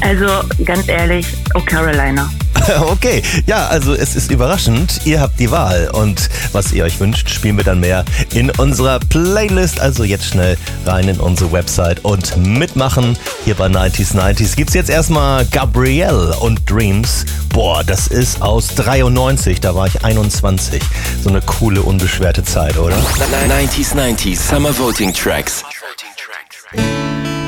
Also ganz ehrlich, Oh Carolina. Okay, ja, also es ist überraschend. Ihr habt die Wahl und was ihr euch wünscht, spielen wir dann mehr in unserer Playlist. Also jetzt schnell rein in unsere Website und mitmachen. Hier bei 90s gibt's jetzt erstmal Gabrielle und Dreams. Boah, das ist aus 93, da war ich 21. So eine coole, unbeschwerte Zeit, oder? 90s Summer Voting Tracks.